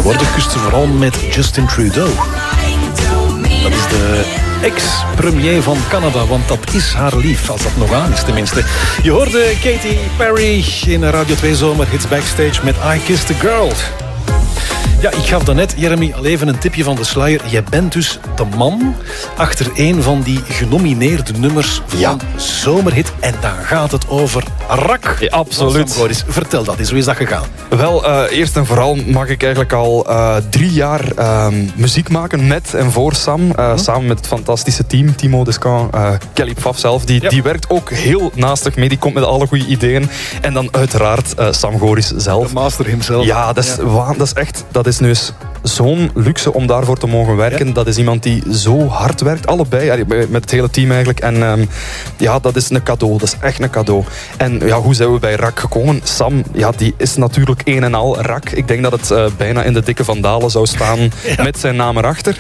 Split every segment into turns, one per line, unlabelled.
Tegenwoordig kust ze vooral met Justin Trudeau. Dat is de ex-premier van Canada, want dat is haar lief, als dat nog aan is tenminste. Je hoorde Katy Perry in Radio 2 Zomerhits Backstage met I Kissed a Girl. Ja, ik gaf daarnet, Jeremy, al even een tipje van de sluier. Jij bent dus de man achter een van die genomineerde nummers van Zomerhit. En dan gaat het over Rak.
Ja, absoluut.
Vertel dat eens, hoe is dat gegaan?
Wel, eerst en vooral mag ik eigenlijk al 3 jaar muziek maken met en voor Sam. Samen met het fantastische team, Timo Descamps, Kelly Pfaff zelf. Die werkt ook heel naastig mee, die komt met alle goede ideeën. En dan uiteraard Sam Goris zelf.
De master himself.
Ja, dat is echt... Dat is nu eens zo'n luxe om daarvoor te mogen werken. Ja. Dat is iemand die zo hard werkt, allebei, met het hele team eigenlijk. En dat is een cadeau, dat is echt een cadeau. En ja, hoe zijn we bij Rak gekomen? Sam, die is natuurlijk een en al Rak. Ik denk dat het bijna in de dikke vandalen zou staan met zijn naam erachter.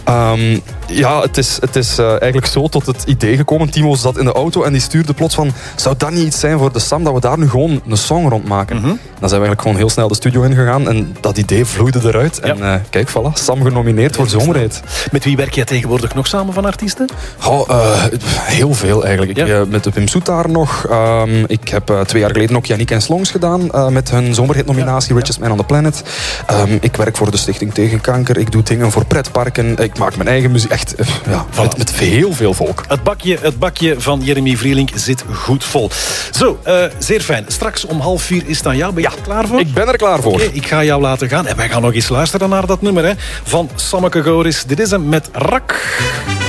Het is eigenlijk zo tot het idee gekomen. Timo zat in de auto en die stuurde plots van, zou dat niet iets zijn voor de Sam, dat we daar nu gewoon een song rond maken? Mm-hmm. Dan zijn we eigenlijk gewoon heel snel de studio ingegaan en dat idee vloeide eruit. Ja. En kijk, voilà, Sam genomineerd voor Zomerhit.
Met wie werk jij tegenwoordig nog samen van artiesten?
Heel veel eigenlijk. Ja. Met de Wim Soetaar nog. Ik heb 2 jaar geleden ook Yannick en Slongs gedaan met hun Zomerhit-nominatie Richest Man on the Planet. Ik werk voor de Stichting Tegen Kanker. Ik doe dingen voor pretparken. Ik maak mijn eigen muziek. Echt, met heel veel volk.
Het bakje van Jeremy Vrieling zit goed vol. Zo, zeer fijn. Straks om 3:30 is het aan jou. Ben je er klaar voor?
Ik ben er klaar voor.
Oké, ik ga jou laten gaan. En wij gaan nog eens luisteren naar dat nummer van Sammeke Goris. Dit is hem met Rak.